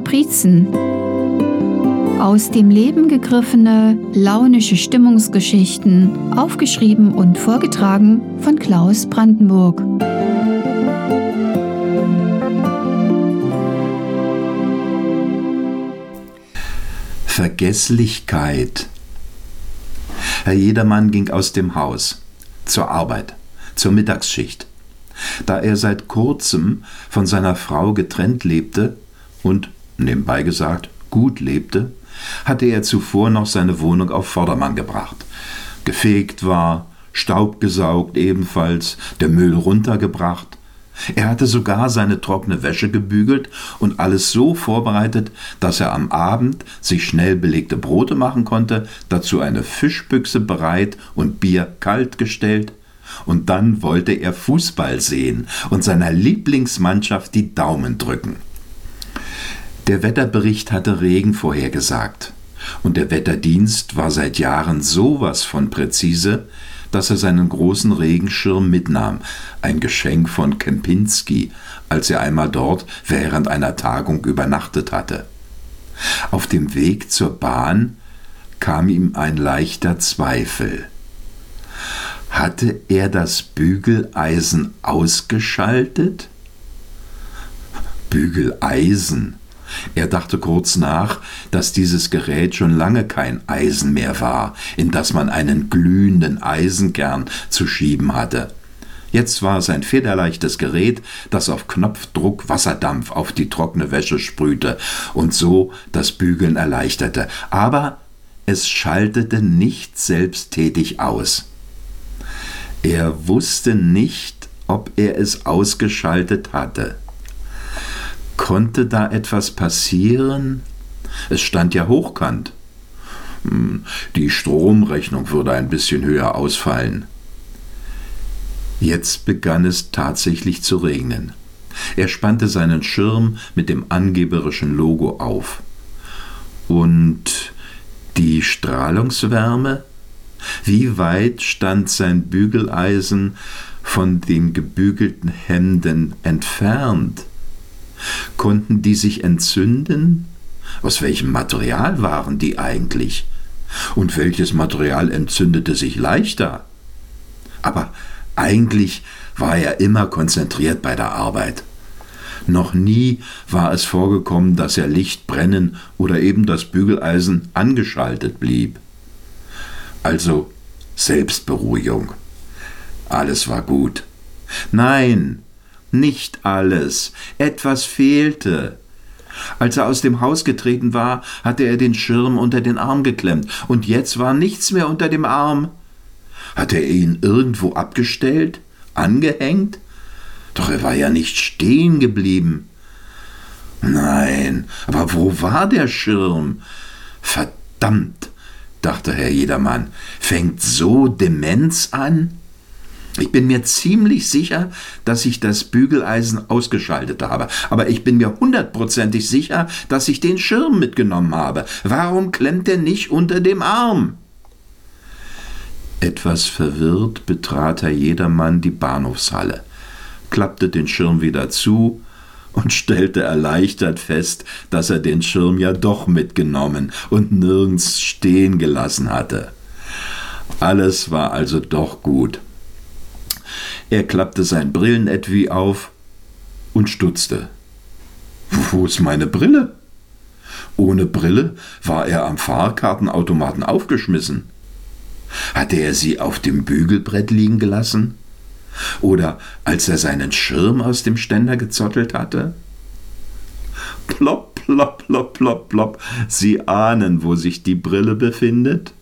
Kaprizen. Aus dem Leben gegriffene, launische Stimmungsgeschichten, aufgeschrieben und vorgetragen von Klaus Brandenburg. Vergesslichkeit. Herr Jedermann ging aus dem Haus, zur Arbeit, zur Mittagsschicht. Da er seit kurzem von seiner Frau getrennt lebte und, nebenbei gesagt, gut lebte, hatte er zuvor noch seine Wohnung auf Vordermann gebracht. Gefegt war, Staub gesaugt ebenfalls, der Müll runtergebracht. Er hatte sogar seine trockene Wäsche gebügelt und alles so vorbereitet, dass er am Abend sich schnell belegte Brote machen konnte, dazu eine Fischbüchse bereit und Bier kalt gestellt. Und dann wollte er Fußball sehen und seiner Lieblingsmannschaft die Daumen drücken. Der Wetterbericht hatte Regen vorhergesagt und der Wetterdienst war seit Jahren sowas von präzise, dass er seinen großen Regenschirm mitnahm, ein Geschenk von Kempinski, als er einmal dort während einer Tagung übernachtet hatte. Auf dem Weg zur Bahn kam ihm ein leichter Zweifel. Hatte er das Bügeleisen ausgeschaltet? Bügeleisen. Er dachte kurz nach, dass dieses Gerät schon lange kein Eisen mehr war, in das man einen glühenden Eisenkern zu schieben hatte. Jetzt war es ein federleichtes Gerät, das auf Knopfdruck Wasserdampf auf die trockene Wäsche sprühte und so das Bügeln erleichterte. Aber es schaltete nicht selbsttätig aus. Er wusste nicht, ob er es ausgeschaltet hatte. Konnte da etwas passieren? Es stand ja hochkant. Die Stromrechnung würde ein bisschen höher ausfallen. Jetzt begann es tatsächlich zu regnen. Er spannte seinen Schirm mit dem angeberischen Logo auf. Und die Strahlungswärme? Wie weit stand sein Bügeleisen von den gebügelten Hemden entfernt? Konnten die sich entzünden? Aus welchem Material waren die eigentlich? Und welches Material entzündete sich leichter? Aber eigentlich war er immer konzentriert bei der Arbeit. Noch nie war es vorgekommen, dass er Licht brennen oder eben das Bügeleisen angeschaltet blieb. Also Selbstberuhigung. Alles war gut. Nein, nicht alles. Etwas fehlte. Als er aus dem Haus getreten war, hatte er den Schirm unter den Arm geklemmt, und jetzt war nichts mehr unter dem Arm. Hatte er ihn irgendwo abgestellt? Angehängt? Doch er war ja nicht stehen geblieben. Nein, aber wo war der Schirm? Verdammt, dachte Herr Jedermann, fängt so Demenz an? Ich bin mir ziemlich sicher, dass ich das Bügeleisen ausgeschaltet habe. Aber ich bin mir 100%ig sicher, dass ich den Schirm mitgenommen habe. Warum klemmt er nicht unter dem Arm? Etwas verwirrt betrat Herr Jedermann die Bahnhofshalle, klappte den Schirm wieder zu und stellte erleichtert fest, dass er den Schirm ja doch mitgenommen und nirgends stehen gelassen hatte. Alles war also doch gut. Er klappte sein Brillenetui auf und stutzte. Wo ist meine Brille? Ohne Brille war er am Fahrkartenautomaten aufgeschmissen. Hatte er sie auf dem Bügelbrett liegen gelassen? Oder als er seinen Schirm aus dem Ständer gezottelt hatte? Plopp, plopp, plopp, plopp, plopp. Sie ahnen, wo sich die Brille befindet?